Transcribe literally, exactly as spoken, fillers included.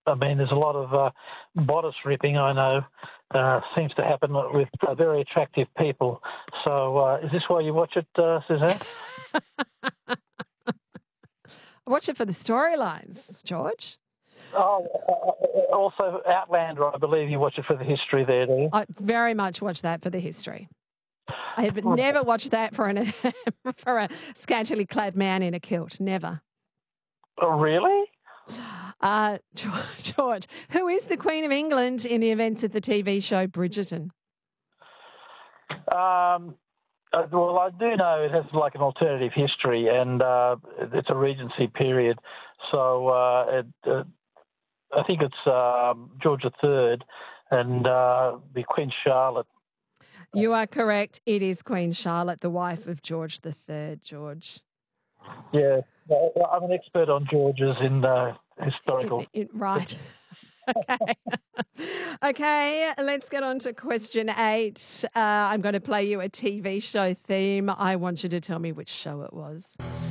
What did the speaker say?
I mean, there's a lot of uh, bodice ripping, I know, uh, seems to happen with uh, very attractive people. So uh, is this why you watch it, uh, Suzanne? I watch it for the storylines, George. Oh, uh, also Outlander, I believe you watch it for the history there, do you? I very much watch that for the history. I have never watched that for an for a scantily clad man in a kilt. Never. Oh, really? Uh, George, who is the Queen of England in the events of the T V show Bridgerton? Um, uh, well, I do know it has like an alternative history, and uh, it's a regency period. So uh, it, uh, I think it's uh, George the Third and uh, the Queen Charlotte. You are correct. It is Queen Charlotte, the wife of George the Third, George. Yeah, I'm an expert on Georges in uh, historical. It, it, right. Okay. Okay, let's get on to question eight. Uh, I'm going to play you a T V show theme. I want you to tell me which show it was.